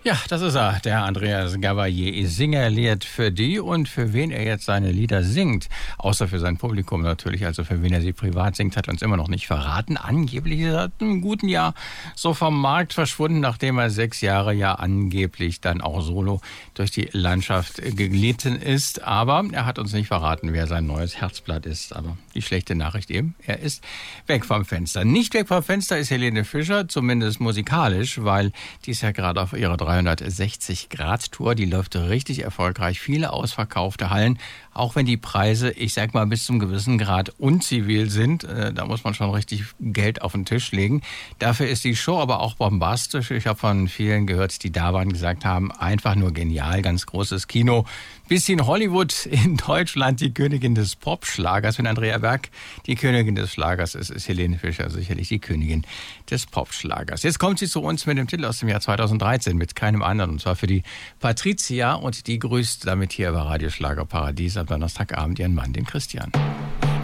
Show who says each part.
Speaker 1: Ja, das ist er, der Andreas Gabalier. Singer lehrt für die und für wen er jetzt seine Lieder singt. Außer für sein Publikum natürlich, also für wen er sie privat singt, hat uns immer noch nicht verraten. Angeblich ist er seit einem guten Jahr so vom Markt verschwunden, nachdem er 6 Jahre ja angeblich dann auch solo durch die Landschaft geglitten ist. Aber er hat uns nicht verraten, wer sein neues Herzblatt ist. Aber die schlechte Nachricht eben, er ist weg vom Fenster. Nicht weg vom Fenster ist Helene Fischer, zumindest musikalisch, weil die ist ja gerade auf ihrer 360-Grad-Tour. Die läuft richtig erfolgreich. Viele ausverkaufte Hallen, auch wenn die Preise, ich sag mal, bis zum gewissen Grad unzivil sind. Da muss man schon richtig Geld auf den Tisch legen. Dafür ist die Show aber auch bombastisch. Ich habe von vielen gehört, die da waren, gesagt haben, einfach nur genial, ganz großes Kino. Bisschen Hollywood, in Deutschland die Königin des Popschlagers. Wenn Andrea Berg die Königin des Schlagers ist, ist Helene Fischer sicherlich die Königin des Popschlagers. Jetzt kommt sie zu uns mit dem Titel aus dem Jahr 2013, mit keinem anderen, und zwar für die Patricia, und die grüßt damit hier bei Radio Schlager Paradies am Donnerstagabend ihren Mann, den Christian.